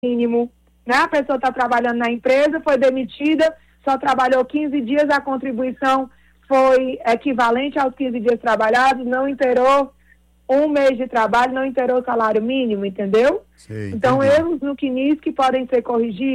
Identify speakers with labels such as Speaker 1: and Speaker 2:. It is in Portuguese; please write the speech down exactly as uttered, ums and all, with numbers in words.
Speaker 1: mínimo, né? A pessoa está trabalhando na empresa, foi demitida, só trabalhou quinze dias, a contribuição foi equivalente aos quinze dias trabalhados, não inteirou um mês de trabalho, não inteirou o salário mínimo, entendeu?
Speaker 2: Sei,
Speaker 1: então,
Speaker 2: entendi.
Speaker 1: erros no C N I S que podem ser corrigidos.